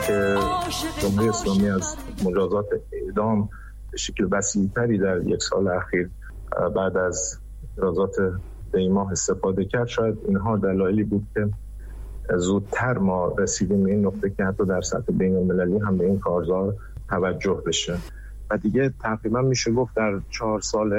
که جمهوری اسلامی از مجازات اعدام به شکل وسیع‌تری در یک سال اخیر بعد از اعتراضات دی ماه استفاده کرد، شاید اینها دلایلی بود که زودتر ما رسیدیم به این نقطه که حتی در سطح بین‌المللی هم به این کارزار توجه بشه. و دیگه تقریبا میشه گفت در 4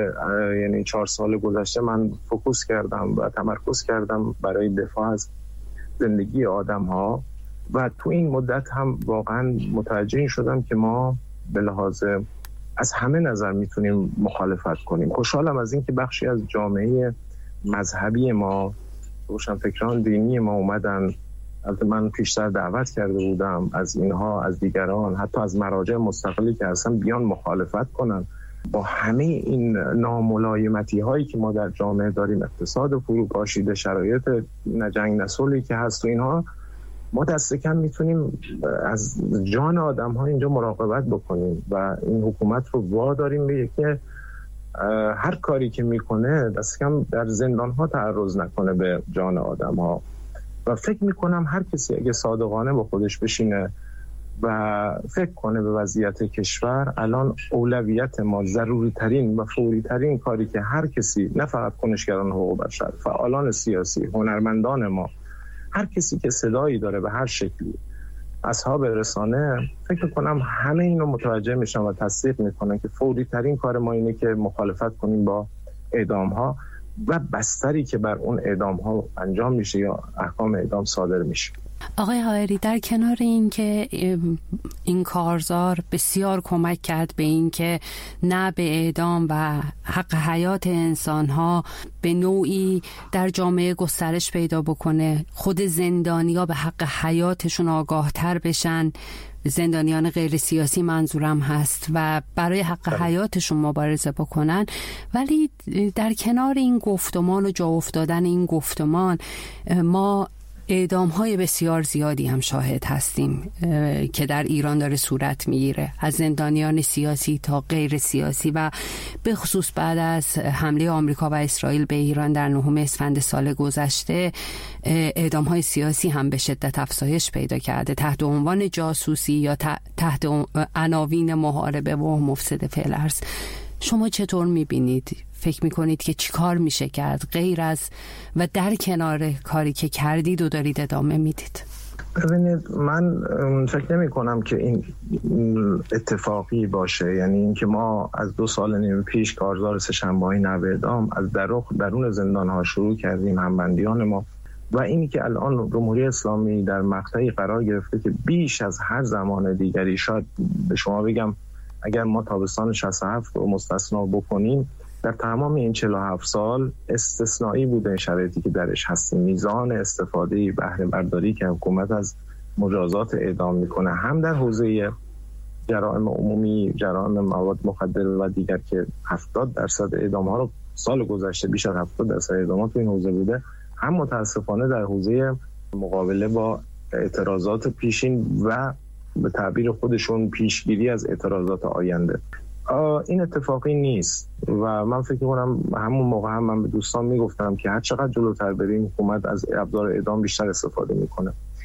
سال گذشته من فوکوس کردم و تمرکز کردم برای دفاع از زندگی آدم‌ها و تو این مدت هم واقعا متوجه شدم که ما به لحاظ از همه نظر میتونیم مخالفت کنیم. خوشحالم از این که بخشی از جامعه مذهبی ما، روشنفکران دینی ما اومدن. البته من پیشتر دعوت کرده بودم از اینها، از دیگران، حتی از مراجع مستقلی که اصلا بیان مخالفت کنن با همه این ناملایمتی هایی که ما در جامعه داریم، اقتصاد فروپاشیده، شرایط نجنگ نسلی که هست و اینها. ما دست کم میتونیم از جان آدم ها اینجا مراقبت بکنیم و این حکومت رو واداریم به که هر کاری که میکنه دست کم در زندان ها تعرض نکنه به جان آدم ها. و فکر میکنم هر کسی اگه صادقانه با خودش بشینه و فکر کنه به وضعیت کشور، الان اولویت ما ضروری ترین و فوری ترین کاری که هر کسی، نه فقط کنشگران حقوق بشر، فعالان سیاسی، هنرمندان ما، هر کسی که صدایی داره به هر شکلی، اصحاب رسانه، فکر کنم همه اینو متوجه میشن و تصدیق میکنن که فوری ترین کار ما اینه که مخالفت کنیم با اعدام ها و بستری که بر اون اعدام ها انجام میشه یا احکام اعدام صادر میشه. آقای حائری، در کنار این که این کارزار بسیار کمک کرد به این که نه به اعدام و حق حیات انسان‌ها به نوعی در جامعه گسترش پیدا بکنه، خود زندانی‌ها به حق حیاتشون آگاه‌تر بشن، زندانیان غیر سیاسی منظورم هست، و برای حق حیاتشون مبارزه بکنن، ولی در کنار این گفتمان و جا افتادن این گفتمان ما اعدام‌های بسیار زیادی هم شاهد هستیم که در ایران داره صورت میگیره، از زندانیان سیاسی تا غیر سیاسی، و به خصوص بعد از حمله آمریکا و اسرائیل به ایران در 9 اسفند سال گذشته اعدام‌های سیاسی هم به شدت افزایش پیدا کرده تحت عنوان جاسوسی یا تحت عناوین محاربه و مفسد فعل‌ارض. شما چطور می‌بینید؟ فکر میکنید که چی کار میشه کرد غیر از و در کنار کاری که کردید و دارید ادامه میدید؟ ببینید، من فکر نمی کنم که این اتفاقی باشه. یعنی اینکه ما از 2 سال نیم پیش کارزار سه‌شنبه‌های نو اعدام از درون زندان ها شروع کردیم، همبندیان ما، و اینی که الان جمهوری اسلامی در مقطعی قرار گرفته که بیش از هر زمان دیگری، شاید به شما بگم اگر ما تابستان 67 رو مستثنا بکنیم، در تمام این 47 سال استثنایی بوده شرایطی که درش هستیم. میزان استفاده بهره برداری که حکومت از مجازات اعدام میکنه، هم در حوزه جرائم عمومی، جرائم مواد مخدر و دیگر که 70% اعدام ها رو سال گذشته، بیش از 70% اعدامات تو این حوزه بوده، هم متاسفانه در حوزه مقابله با اعتراضات پیشین و به تعبیر خودشون پیشگیری از اعتراضات آینده. این اتفاقی نیست و من فکر کنم همون موقع هم من به دوستان میگفتم که هر چقدر جلوتر بریم حکومت از ابزار اعدام بیشتر استفاده میکنه.